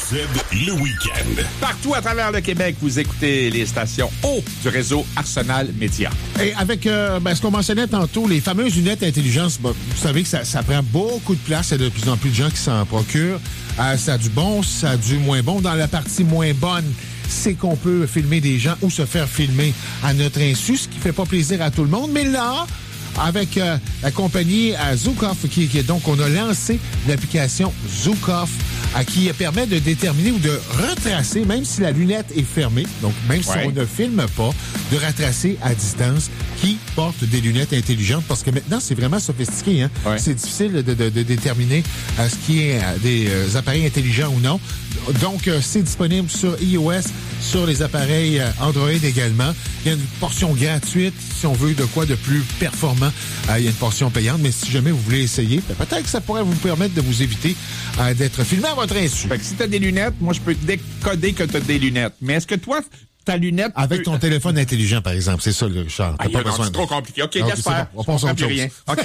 le week-end. Partout à travers le Québec, vous écoutez les stations haut du réseau Arsenal Média. Et avec ce qu'on mentionnait tantôt, les fameuses lunettes intelligentes, vous savez que ça prend beaucoup de place. Il y a de plus en plus de gens qui s'en procurent. Ça a du bon, ça a du moins bon. Dans la partie moins bonne, c'est qu'on peut filmer des gens ou se faire filmer à notre insu, ce qui fait pas plaisir à tout le monde. Mais là, avec la compagnie Zukoff, donc on a lancé l'application Zukoff qui permet de déterminer ou de retracer, même si la lunette est fermée, donc même si on ne filme pas, de retracer à distance qui porte des lunettes intelligentes, parce que maintenant, c'est vraiment sophistiqué. Hein? Ouais. C'est difficile de déterminer ce qui est des appareils intelligents ou non. Donc, c'est disponible sur iOS, sur les appareils Android également. Il y a une portion gratuite, si on veut de quoi de plus performant. Il y a une portion payante, mais si jamais vous voulez essayer, peut-être que ça pourrait vous permettre de vous éviter d'être filmé à votre insu. Fait que si t'as des lunettes, moi, je peux décoder que t'as des lunettes. Mais est-ce que toi, ta lunette... Avec ton téléphone intelligent, par exemple, c'est ça, Richard. C'est trop compliqué. OK, j'espère. On pense à autre chose. Rien. OK.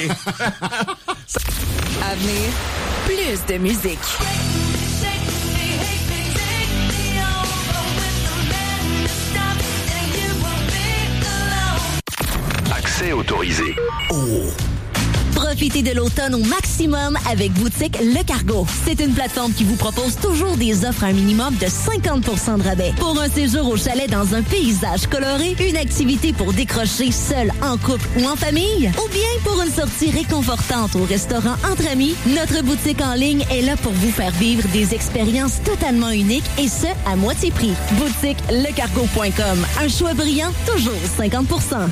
À venir, plus de musique. Accès autorisé. Profitez de l'automne au maximum avec Boutique Le Cargo. C'est une plateforme qui vous propose toujours des offres à un minimum de 50% de rabais. Pour un séjour au chalet dans un paysage coloré, une activité pour décrocher seul, en couple ou en famille, ou bien pour une sortie réconfortante au restaurant entre amis, notre boutique en ligne est là pour vous faire vivre des expériences totalement uniques et ce, à moitié prix. BoutiqueLeCargo.com. Un choix brillant, toujours 50%.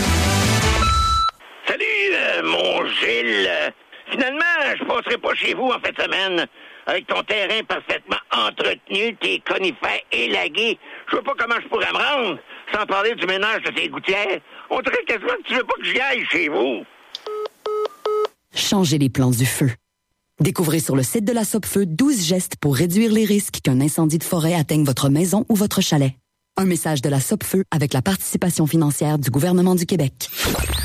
Salut, mon Gilles. Finalement, je passerai pas chez vous en fin de semaine. Avec ton terrain parfaitement entretenu, tes conifères élagués, je vois pas comment je pourrais me rendre, sans parler du ménage de tes gouttières. On dirait quasiment que tu veux pas que j'y aille chez vous. Changez les plans du feu. Découvrez sur le site de la Sopfeu 12 gestes pour réduire les risques qu'un incendie de forêt atteigne votre maison ou votre chalet. Un message de la Sopfeu avec la participation financière du gouvernement du Québec.